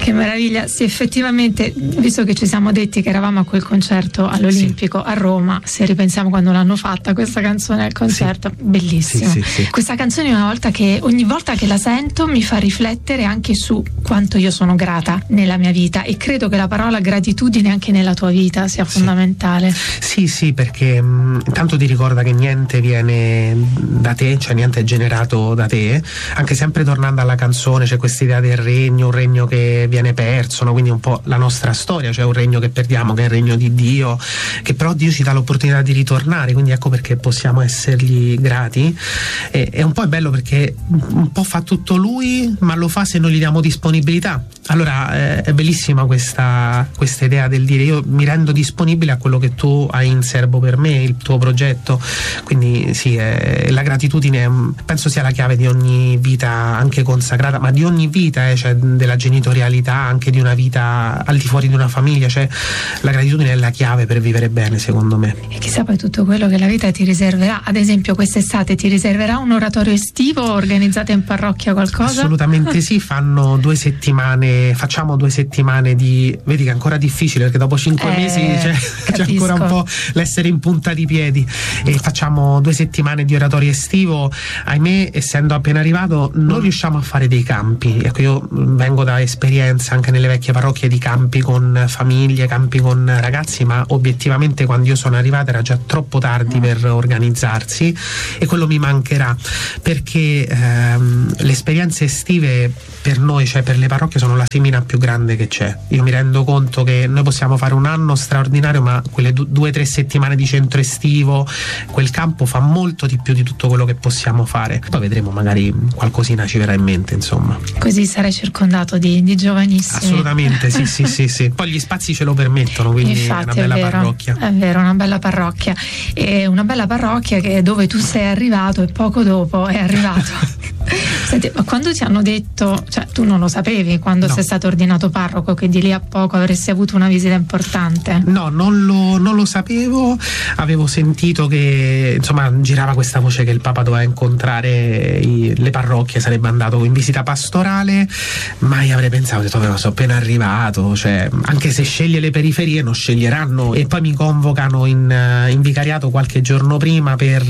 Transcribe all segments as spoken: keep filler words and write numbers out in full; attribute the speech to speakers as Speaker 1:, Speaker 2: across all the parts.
Speaker 1: Che meraviglia, sì, effettivamente, visto che ci siamo detti che eravamo a quel concerto all'Olimpico, sì, a Roma, se ripensiamo quando l'hanno fatta questa canzone al concerto, sì, bellissima. Sì, sì, sì. Questa canzone una volta che, ogni volta che la sento mi fa riflettere anche su quanto io sono grata nella mia vita, e credo che la parola gratitudine anche nella tua vita sia fondamentale.
Speaker 2: Sì, sì, perché mh, intanto ti ricorda che niente viene da te, cioè niente è generato da te, anche sempre tornando alla canzone c'è questa idea del regno, un regno che viene perso, no? Quindi un po' la nostra storia, cioè un regno che perdiamo, che è il regno di Dio, che però Dio ci dà l'opportunità di ritornare, quindi ecco perché possiamo essergli grati. E, e un po' è bello perché un po' fa tutto lui, ma lo fa se noi gli diamo disponibilità. Allora eh, è bellissima questa, questa idea del dire io mi rendo disponibile a quello che tu hai in serbo per me, il tuo progetto. Quindi sì, eh, la gratitudine penso sia la chiave di ogni vita anche consacrata, ma di ogni vita, eh, cioè della genitorialità, anche di una vita al di fuori di una famiglia, cioè la gratitudine è la chiave per vivere bene, secondo me.
Speaker 1: E chissà poi tutto quello che la vita ti riserverà. Ad esempio quest'estate ti riserverà un oratorio estivo, organizzate in parrocchia qualcosa?
Speaker 2: Assolutamente sì, fanno due settimane facciamo due settimane di, vedi che è ancora difficile perché dopo cinque
Speaker 1: eh,
Speaker 2: mesi c'è, c'è ancora un po' l'essere in punta di piedi, e facciamo due settimane di oratorio estivo. Ahimè, essendo appena arrivato non riusciamo a fare dei campi, ecco, io vengo da esperienza anche nelle vecchie parrocchie di campi con famiglie, campi con ragazzi, ma obiettivamente quando io sono arrivata era già troppo tardi per organizzarsi, e quello mi mancherà perché ehm, le esperienze estive per noi, cioè per le parrocchie, sono la semina più grande che c'è. Io mi rendo conto che noi possiamo fare un anno straordinario, ma quelle du- due o tre settimane di centro estivo, quel campo fa molto di più di tutto quello che possiamo fare. Poi vedremo, magari qualcosina ci verrà in mente, insomma.
Speaker 1: Così sarai circondato di, di giovanissimi.
Speaker 2: Assolutamente, sì, sì, sì, sì. Poi gli spazi ce lo permettono, quindi
Speaker 1: infatti,
Speaker 2: è una bella
Speaker 1: è vero,
Speaker 2: parrocchia.
Speaker 1: È vero, una bella parrocchia. E una bella parrocchia che dove tu sei arrivato e poco dopo è arrivato. Senti, ma quando ti hanno detto, cioè tu non lo sapevi quando no. sei stato ordinato parroco che di lì a poco avresti avuto una visita importante?
Speaker 2: No, non lo, non lo sapevo. Avevo sentito che insomma girava questa voce che il Papa doveva incontrare i, le parrocchie, sarebbe andato in visita pastorale. Mai avrei pensato, ho detto, sono appena arrivato, cioè anche se sceglie le periferie non sceglieranno. E poi mi convocano in, in vicariato qualche giorno prima per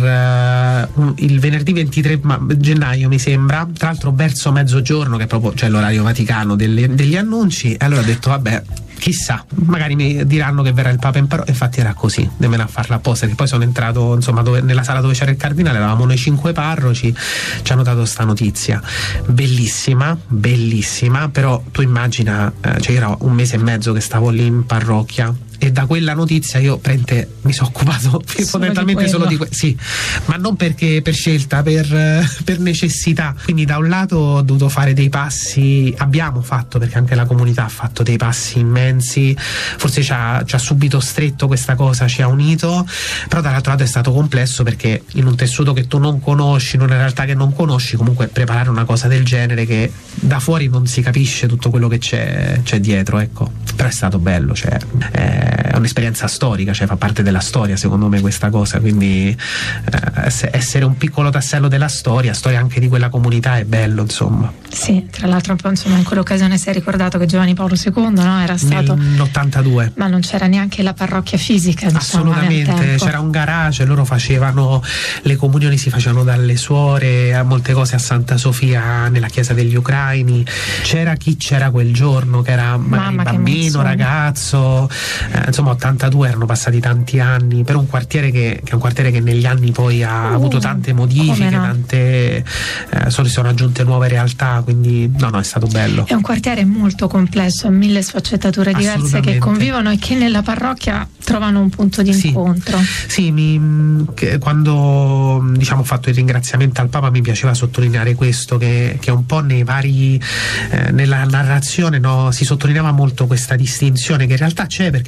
Speaker 2: uh, il venerdì ventitré gennaio mi sembra, tra l'altro verso mezzogiorno, che è proprio, cioè, l'orario vaticano delle, degli annunci. E allora ho detto vabbè, chissà, magari mi diranno che verrà il Papa in parrocchia. Infatti era così, nemmeno a farla apposta, che poi sono entrato insomma dove, nella sala dove c'era il cardinale, eravamo noi cinque parroci, ci hanno dato sta notizia bellissima, bellissima. Però tu immagina, eh, cioè era un mese e mezzo che stavo lì in parrocchia, e da quella notizia io prende, mi sono occupato fondamentalmente solo di quello, sì, ma non perché per scelta, per, per necessità. Quindi da un lato ho dovuto fare dei passi, abbiamo fatto, perché anche la comunità ha fatto dei passi immensi, forse ci ha, ci ha subito stretto questa cosa, ci ha unito, però dall'altro lato è stato complesso perché in un tessuto che tu non conosci, in una realtà che non conosci, comunque preparare una cosa del genere che da fuori non si capisce tutto quello che c'è, c'è dietro, ecco. Però è stato bello, cioè eh, è un'esperienza storica, cioè fa parte della storia secondo me questa cosa, quindi eh, essere un piccolo tassello della storia, storia anche di quella comunità, è bello, insomma.
Speaker 1: Sì, tra l'altro insomma in quell'occasione si è ricordato che Giovanni Paolo secondo, no, era stato
Speaker 2: nell'ottantadue,
Speaker 1: ma non c'era neanche la parrocchia fisica, diciamo,
Speaker 2: assolutamente, c'era un garage, loro facevano le comunioni, si facevano dalle suore, molte cose a Santa Sofia nella chiesa degli ucraini, c'era chi c'era quel giorno che era magari Mamma, bambino, ragazzo, eh, insomma ottantadue, erano passati tanti anni per un quartiere che, che è un quartiere che negli anni poi ha uh, avuto tante modifiche, no? tante eh, solo si sono aggiunte nuove realtà, quindi no no è stato bello.
Speaker 1: È un quartiere molto complesso, ha mille sfaccettature diverse che convivono e che nella parrocchia trovano un punto di incontro.
Speaker 2: Sì, sì mi, che, quando diciamo ho fatto il ringraziamento al Papa mi piaceva sottolineare questo, che, che un po' nei vari eh, nella narrazione, no, si sottolineava molto questa distinzione che in realtà c'è, perché ci sono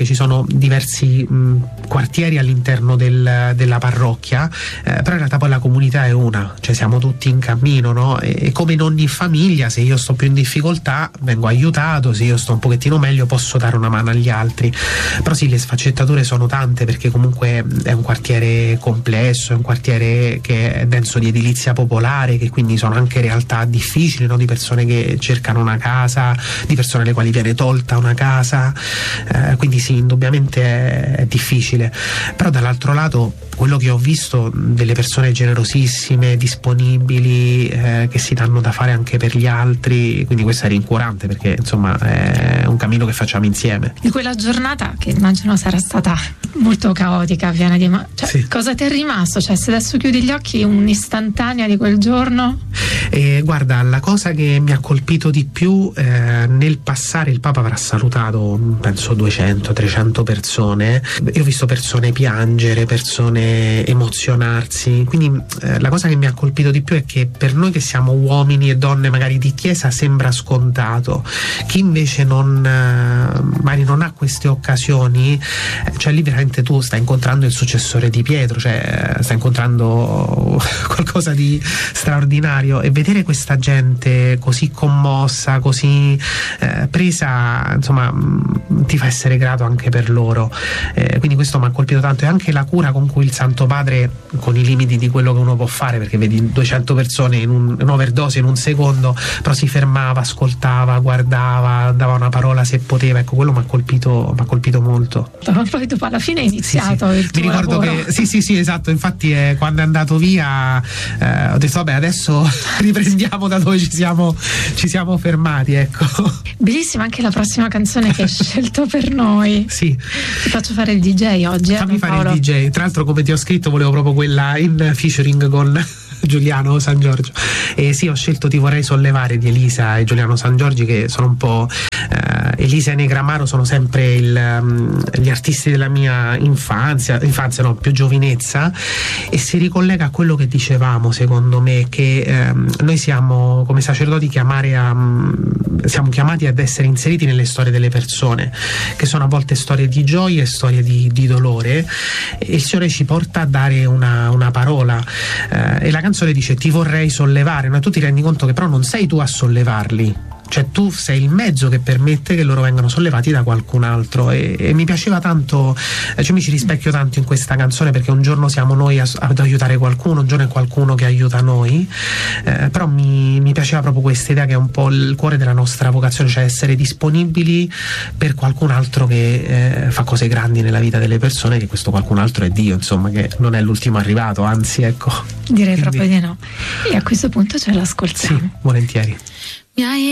Speaker 2: diversi mh, quartieri all'interno del, della parrocchia, eh, però in realtà poi la comunità è una, cioè siamo tutti in cammino, no? E, e come in ogni famiglia, se io sto più in difficoltà vengo aiutato, se io sto un pochettino meglio posso dare una mano agli altri. Però sì, le sfaccettature sono tante, perché comunque è un quartiere complesso, è un quartiere che è denso di edilizia popolare, che quindi sono anche realtà difficili, no? Di persone che cercano una casa, di persone alle quali viene tolta una casa, eh, quindi sì, indubbiamente è, è difficile. Però dall'altro lato quello che ho visto, delle persone generosissime, disponibili, eh, che si danno da fare anche per gli altri, quindi questo è rincuorante, perché insomma è un cammino che facciamo insieme.
Speaker 1: Di quella giornata, che immagino sarà stata molto caotica, piena di ma- cioè, sì. Cosa ti è rimasto? Cioè, se adesso chiudi gli occhi, un'istantanea di quel giorno?
Speaker 2: Eh, guarda, la cosa che mi ha colpito di più, eh, nel passare, il Papa avrà salutato penso duecento trecento persone, io ho visto persone piangere, persone emozionarsi, quindi eh, la cosa che mi ha colpito di più è che per noi che siamo uomini e donne magari di chiesa sembra scontato, chi invece non eh, magari non ha queste occasioni, eh, cioè lì veramente tu stai incontrando il successore di Pietro, cioè stai incontrando qualcosa di straordinario, e vedere questa gente così commossa, così eh, presa, insomma mh, ti fa essere grato anche per loro, eh, quindi questo mi ha colpito tanto, e anche la cura con cui il Santo Padre, con i limiti di quello che uno può fare, perché vedi duecento persone in un, un'overdose in un secondo, però si fermava, ascoltava, guardava, dava una parola se poteva, ecco, quello mi ha colpito, mi ha colpito molto.
Speaker 1: Poi dopo alla fine è iniziato
Speaker 2: sì, sì.
Speaker 1: il tuo
Speaker 2: Mi ricordo
Speaker 1: lavoro.
Speaker 2: che sì sì sì esatto, infatti eh, quando è andato via eh, ho detto vabbè, adesso riprendiamo da dove ci siamo ci siamo fermati, ecco.
Speaker 1: Bellissima anche la prossima canzone che hai scelto per noi.
Speaker 2: Sì.
Speaker 1: Ti faccio fare il D J oggi.
Speaker 2: Fammi
Speaker 1: eh,
Speaker 2: fare
Speaker 1: Paolo.
Speaker 2: il D J. Tra l'altro, come ti ho scritto, volevo proprio quella in featuring con Giuliano San Giorgio. E sì, ho scelto Ti vorrei sollevare di Elisa e Giuliano San Giorgi, che sono un po' eh, Elisa e Negramaro sono sempre il, um, gli artisti della mia infanzia, infanzia no, più giovinezza, e si ricollega a quello che dicevamo, secondo me, che ehm, noi siamo come sacerdoti chiamare a, um, siamo chiamati ad essere inseriti nelle storie delle persone, che sono a volte storie di gioia e storie di, di dolore, e il Signore ci porta a dare una, una parola, eh, e la canzone dice ti vorrei sollevare, ma tu ti rendi conto che però non sei tu a sollevarli, cioè tu sei il mezzo che permette che loro vengano sollevati da qualcun altro, e, e mi piaceva tanto, cioè mi ci rispecchio tanto in questa canzone, perché un giorno siamo noi a, ad aiutare qualcuno, un giorno è qualcuno che aiuta noi, eh, però mi, mi piaceva proprio questa idea che è un po' il cuore della nostra vocazione, cioè essere disponibili per qualcun altro che eh, fa cose grandi nella vita delle persone, che questo qualcun altro è Dio, insomma, che non è l'ultimo arrivato, anzi, ecco.
Speaker 1: Direi
Speaker 2: Quindi,
Speaker 1: proprio di no. E a questo punto ce l'ascoltiamo.
Speaker 2: Sì, volentieri.
Speaker 3: Mi hai